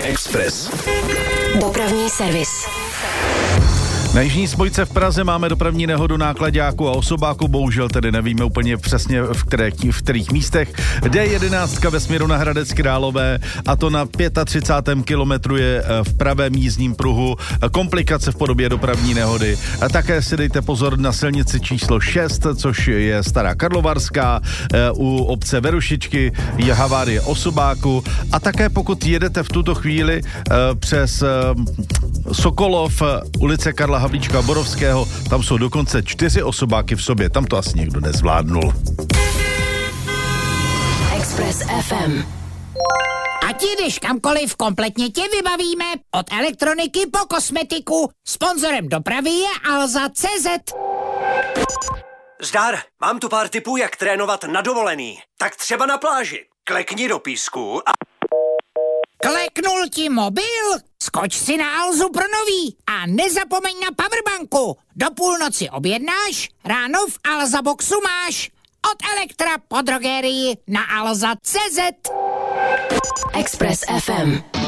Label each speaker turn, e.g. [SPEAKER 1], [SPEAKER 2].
[SPEAKER 1] Express.
[SPEAKER 2] Dopravní servis.
[SPEAKER 3] Na jižní spojce v Praze máme dopravní nehodu náklaďáku a osobáku, bohužel tedy nevíme úplně přesně v kterých místech. D11 ve směru na Hradec Králové, a to na 35. kilometru je v pravém jízdním pruhu komplikace v podobě dopravní nehody. A také si dejte pozor na silnici číslo 6, což je Stará Karlovarská, u obce Verušičky je havárie osobáku, a také pokud jedete v tuto chvíli přes Sokolov, ulice Karla Havlíčka Borovského, tam jsou dokonce 4 osobáky v sobě, tam to asi někdo nezvládnul.
[SPEAKER 2] Express FM.
[SPEAKER 4] Ať jdeš kamkoliv, kompletně tě vybavíme. Od elektroniky po kosmetiku. Sponzorem dopravy je Alza.cz.
[SPEAKER 5] Zdar, mám tu pár tipů, jak trénovat na dovolený. Tak třeba na pláži. Klekni do písku a...
[SPEAKER 4] Kleknul ti mobil? Skoč si na Alzu pro nový a nezapomeň na powerbanku. Do půlnoci objednáš, ráno v Alza Boxu máš. Od Elektra po drogerii na Alza.cz.
[SPEAKER 2] Express FM.